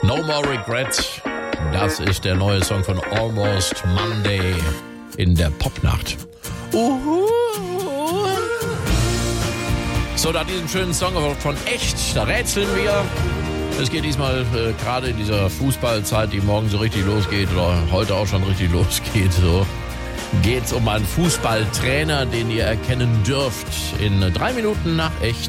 No More Regret. Das ist der neue Song von Almost Monday in der Popnacht. So, nach diesem schönen Song von Echt, da rätseln wir. Es geht diesmal gerade in dieser Fußballzeit, die morgen so richtig losgeht oder heute auch schon richtig losgeht, so geht's um einen Fußballtrainer, den ihr erkennen dürft in 3 Minuten nach Echt.